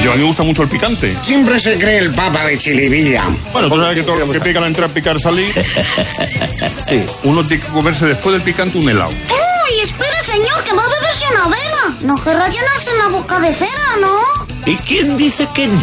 Yo a mí me gusta mucho el picante. Siempre se cree el papa de Chilivilla. Bueno, tú sabes que todo lo que pica la entrada, picar salir. Sí, uno tiene que comerse después del picante un helado. ¡Uy, espera, señor, que va a beberse una vela! No querrá llenarse en la boca de cera, ¿no? ¿Y quién dice que no?